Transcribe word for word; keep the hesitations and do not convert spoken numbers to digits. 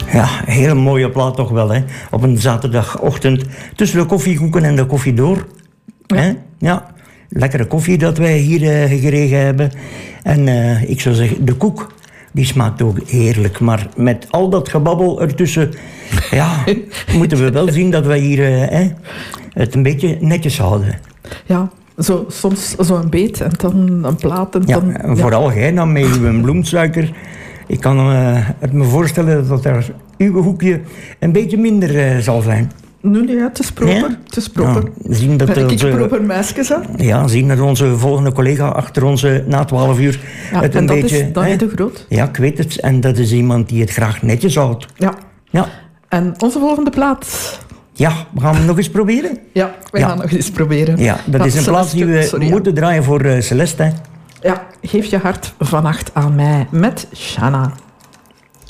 Ja, een hele mooie plaat toch wel, hè. Op een zaterdagochtend tussen de koffiekoeken en de koffie door. Ja. Hè? Ja. Lekkere koffie dat wij hier uh, gekregen hebben. En uh, ik zou zeggen, de koek, die smaakt ook heerlijk. Maar met al dat gebabbel ertussen, ja, moeten we wel zien dat wij hier uh, hè, het een beetje netjes houden. Ja, zo, soms zo'n beet en dan een plaat. En ja, dan, en vooral ja. jij dan met uw bloemsuiker. Ik kan uh, het me voorstellen dat er uw hoekje een beetje minder uh, zal zijn. Nee, nee, het is proper. Ja? Het is proper. Ja, zien dat ben ik onze, proper meisjes, hè? Ja, zien dat onze volgende collega achter ons uh, na twaalf uur ja, het en een dat beetje... is Danny de Groot. Ja, ik weet het. En dat is iemand die het graag netjes houdt. Ja. ja. En onze volgende plaat... Ja, we gaan hem nog eens proberen? Ja, we ja. gaan nog eens proberen. Ja, dat ja, is een Celeste, plaats die we sorry, moeten ja. draaien voor uh, Celeste. Ja, geef je hart vannacht aan mij met Shanna.